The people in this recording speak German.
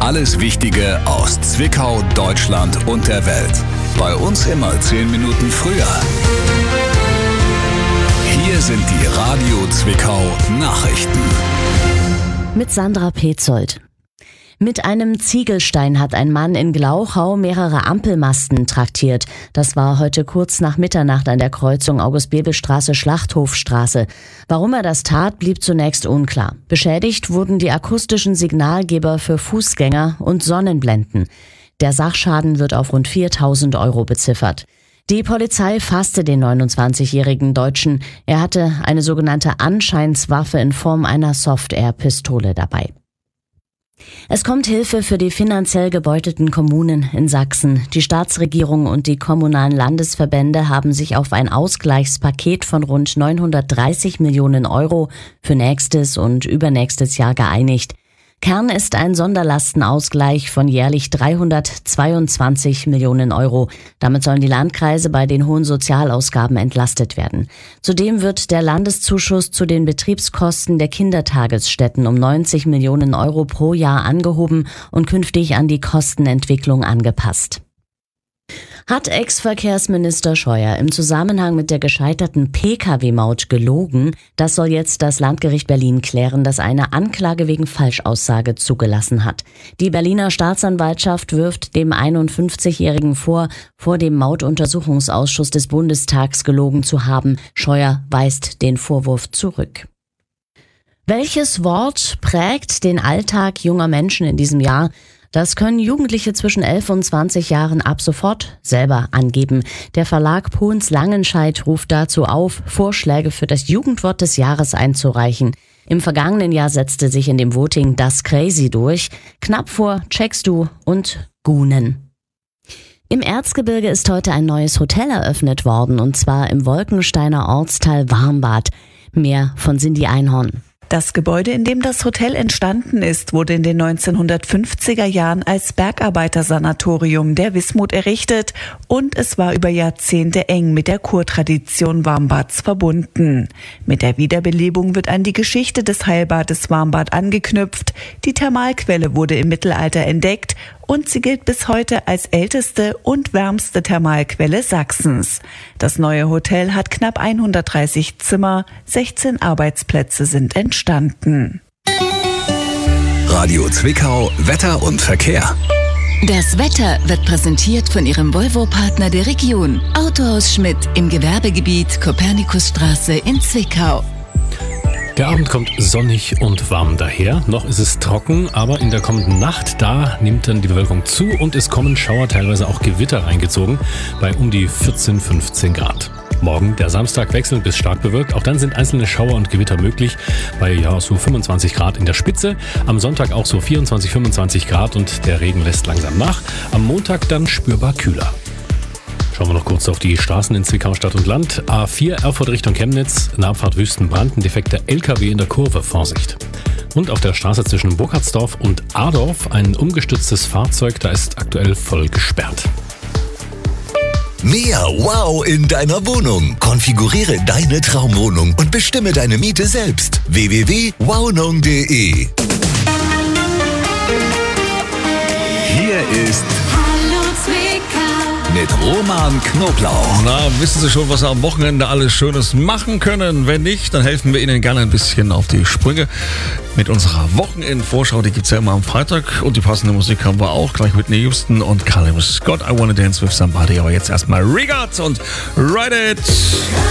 Alles Wichtige aus Zwickau, Deutschland und der Welt. Bei uns immer 10 Minuten früher. Hier sind die Radio Zwickau Nachrichten. Mit Sandra Petzold. Mit einem Ziegelstein hat ein Mann in Glauchau mehrere Ampelmasten traktiert. Das war heute kurz nach Mitternacht an der Kreuzung August-Bebel-Straße-Schlachthofstraße. Warum er das tat, blieb zunächst unklar. Beschädigt wurden die akustischen Signalgeber für Fußgänger und Sonnenblenden. Der Sachschaden wird auf rund 4.000 € beziffert. Die Polizei fasste den 29-jährigen Deutschen. Er hatte eine sogenannte Anscheinswaffe in Form einer Soft-Air-Pistole dabei. Es kommt Hilfe für die finanziell gebeutelten Kommunen in Sachsen. Die Staatsregierung und die kommunalen Landesverbände haben sich auf ein Ausgleichspaket von rund 930 Millionen € für nächstes und übernächstes Jahr geeinigt. Kern ist ein Sonderlastenausgleich von jährlich 322 Millionen €. Damit sollen die Landkreise bei den hohen Sozialausgaben entlastet werden. Zudem wird der Landeszuschuss zu den Betriebskosten der Kindertagesstätten um 90 Millionen € pro Jahr angehoben und künftig an die Kostenentwicklung angepasst. Hat Ex-Verkehrsminister Scheuer im Zusammenhang mit der gescheiterten Pkw-Maut gelogen? Das soll jetzt das Landgericht Berlin klären, das eine Anklage wegen Falschaussage zugelassen hat. Die Berliner Staatsanwaltschaft wirft dem 51-Jährigen vor dem Mautuntersuchungsausschuss des Bundestags gelogen zu haben. Scheuer weist den Vorwurf zurück. Welches Wort prägt den Alltag junger Menschen in diesem Jahr? Das können Jugendliche zwischen 11 und 20 Jahren ab sofort selber angeben. Der Verlag Pohns Langenscheidt ruft dazu auf, Vorschläge für das Jugendwort des Jahres einzureichen. Im vergangenen Jahr setzte sich in dem Voting das Crazy durch, knapp vor Checkst du und Gunen. Im Erzgebirge ist heute ein neues Hotel eröffnet worden, und zwar im Wolkensteiner Ortsteil Warmbad. Mehr von Cindy Einhorn. Das Gebäude, in dem das Hotel entstanden ist, wurde in den 1950er Jahren als Bergarbeitersanatorium der Wismut errichtet und es war über Jahrzehnte eng mit der Kurtradition Warmbads verbunden. Mit der Wiederbelebung wird an die Geschichte des Heilbades Warmbad angeknüpft. Die Thermalquelle wurde im Mittelalter entdeckt und sie gilt bis heute als älteste und wärmste Thermalquelle Sachsens. Das neue Hotel hat knapp 130 Zimmer, 16 Arbeitsplätze sind entstanden. Radio Zwickau, Wetter und Verkehr. Das Wetter wird präsentiert von Ihrem Volvo-Partner der Region. Autohaus Schmidt im Gewerbegebiet Kopernikusstraße in Zwickau. Der Abend kommt sonnig und warm daher. Noch ist es trocken, aber in der kommenden Nacht, da nimmt dann die Bewölkung zu und es kommen Schauer, teilweise auch Gewitter reingezogen, bei um die 14, 15 Grad. Morgen, der Samstag, wechselnd bis stark bewölkt. Auch dann sind einzelne Schauer und Gewitter möglich, bei so 25 Grad in der Spitze. Am Sonntag auch so 24, 25 Grad und der Regen lässt langsam nach. Am Montag dann spürbar kühler. Schauen wir noch kurz auf die Straßen in Zwickau Stadt und Land. A4 Erfurt Richtung Chemnitz, in der Abfahrt Wüstenbrand, ein defekter LKW in der Kurve, Vorsicht. Und auf der Straße zwischen Burkhardsdorf und Adorf ein umgestürztes Fahrzeug, da ist aktuell voll gesperrt. Mehr Wow in deiner Wohnung. Konfiguriere deine Traumwohnung und bestimme deine Miete selbst. www.wownung.de. Hier ist mit Roman Knoblauch. Na, wissen Sie schon, was Sie am Wochenende alles Schönes machen können? Wenn nicht, dann helfen wir Ihnen gerne ein bisschen auf die Sprünge mit unserer Wochenendvorschau. Die gibt's ja immer am Freitag und die passende Musik haben wir auch gleich mit Whitney Houston und Callum Scott. I Wanna Dance With Somebody. Aber jetzt erstmal Regards und Ride It!